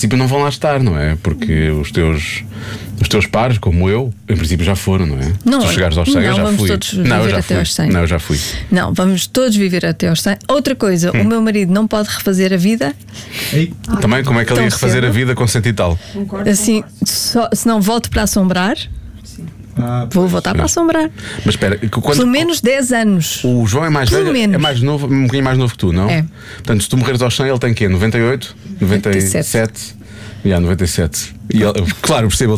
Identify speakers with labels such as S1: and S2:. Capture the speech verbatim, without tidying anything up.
S1: princípio não vão lá estar, não é? Porque os teus, os teus pares, como eu, em princípio já foram, não é?
S2: Não,
S1: Se tu chegares aos cem,
S2: não,
S1: eu já
S2: vamos
S1: fui.
S2: todos viver
S1: não, eu já
S2: até
S1: fui.
S2: aos cem.
S1: Não, eu já fui.
S2: Não, vamos todos viver até aos cem. Outra coisa, hum. o meu marido não pode refazer a vida.
S1: Ah, Também, como é que ele ia refazer cedo? a vida com cento e tal?
S2: Assim, só, se não volto para assombrar. Ah, Vou voltar para assombrar.
S1: Mas espera, quando,
S2: pelo menos dez anos.
S1: O João é mais
S2: pelo
S1: velho,
S2: menos.
S1: é mais novo, um bocadinho mais novo que tu, não?
S2: É.
S1: Portanto, se tu morreres aos cem, ele tem quê? noventa e oito? noventa e sete? Já, yeah, noventa e sete. E ele, claro, percebo.